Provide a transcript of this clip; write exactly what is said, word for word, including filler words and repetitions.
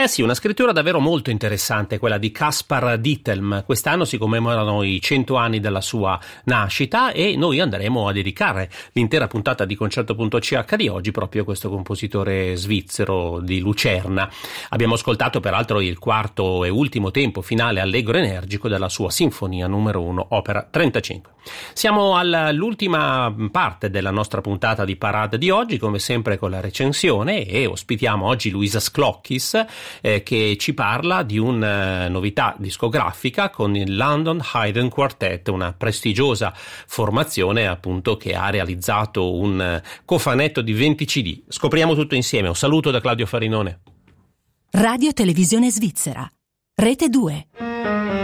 Eh sì, una scrittura davvero molto interessante, quella di Caspar Dittelm. Quest'anno si commemorano i cento anni dalla sua nascita e noi andremo a dedicare l'intera puntata di Concerto punto c h di oggi proprio a questo compositore svizzero di Lucerna. Abbiamo ascoltato peraltro il quarto e ultimo tempo finale allegro energico della sua Sinfonia numero uno, opera trentacinque. Siamo all'ultima parte della nostra puntata di Parade di oggi, come sempre con la recensione, e ospitiamo oggi Luisa Sclocchis, eh, che ci parla di una novità discografica con il London Haydn Quartet, una prestigiosa formazione appunto che ha realizzato un cofanetto di venti C D. Scopriamo tutto insieme. Un saluto da Claudio Farinone. Radio Televisione Svizzera, Rete due.